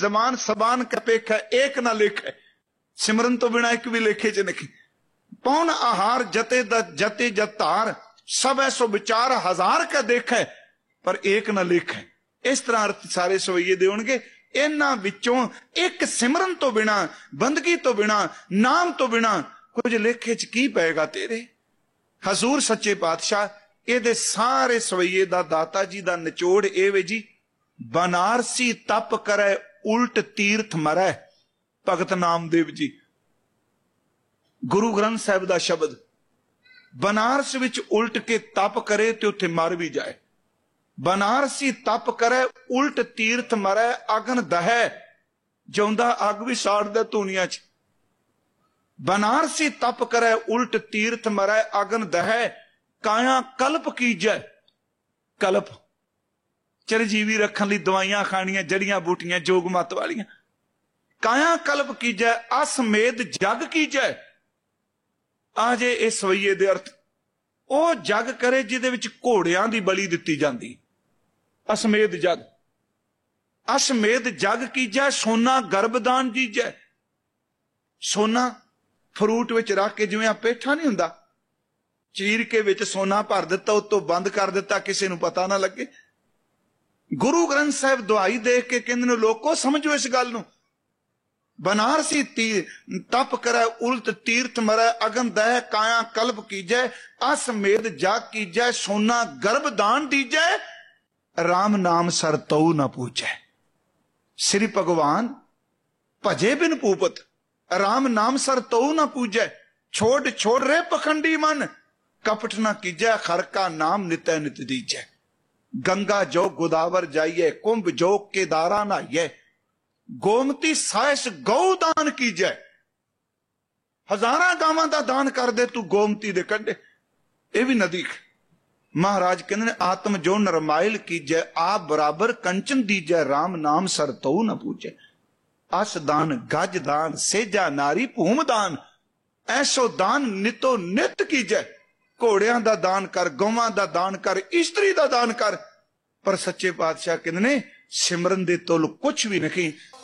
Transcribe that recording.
जमान सबान कपेख है एक ना लेख है। सिमरन तो बिना एक भी लेखे च नहीं। पौन आहार जते जते जतार सब ऐसो विचार हजार का देख है पर एक ना लेख है। इस तरह अर्थ सारे सवैये दे होणगे। इन्हां विचों एक सिमरन तो बिना, बंदगी तो बिना, नाम तो बिना कुछ लेखे च की पेगा तेरे। हजूर सच्चे पातशाह ये सारे सवैये दा दाता जी दा निचोड़ ए वे जी, बनारसी तप करे उल्ट तीर्थ मरै। भगत नामदेव जी, गुरु ग्रंथ साहिब दा शब्द, बनारस विच उल्ट के तप करे ते उत्थे मर भी जाए। बनारसी तप करे उल्ट तीर्थ मरै, अगन दहै जिउंदा अग भी साड़ दे धूनिया च। बनारसी तप करे उल्ट तीर्थ मरै, अगन दहै काया कल्प कीजै। कल्प चिरजीवी रखन लई दवाइयां खानियां, जड़ियां बूटियां जोग मत वालियां। काया कल्प कीजै असमेध जग कीजै। आजे इस सवैये दे अर्थ ਉਹ जग करे जिहदे विच घोड़ियां दी बलि दित्ती जांदी। असमेध जग, असमेध जग कीजै सोना गर्भदान दीजै। सोना फ्रूट विच रख के जिवें पेठा नहीं हुंदा, चीर के विच सोना भर दिता, उत्तों बंद कर दिता, किसी नूं पता ना लगे। गुरु ग्रंथ साहिब दुआई देख के कहंदे ने लोको समझो इस गल नूं। बनारसी तप करे उल्ट तीर्थ मरै, अगन दह काया कल्प कीजै असमेध जग कीजै सोना गर्भदान दीजै। राम नाम सर तऊ न पूजै। श्री भगवान भजे बिन पूपत, राम नाम सर तऊ न पूजै। छोड़ छोड़ रे पखंडी मन, कपट न कीजै खर का नाम नित्य नित दीजै। गंगा जो गोदावर जाइए, कुंभ जो केदारा नहाइए, गोमती साइस गौ दान कीजै। हजारां गावां दा दान कर दे तू गोमती दे कंढे, यह भी नदी। महाराज कहते हैं आत्म जो नरमाइल कीजै, आप बराबर कंचन दीजै। राम नाम सर तऊ न पूजै। अस दान गज दान सेजा नारी भूम दान, ऐसो दान नितो नित कीजै। घोड़ियां दा दान कर, गौवां दा दान कर, इस्त्री दा दान कर। पर सच्चे पातशाह कहते ने सिमरन दे तुल कुछ भी नहीं।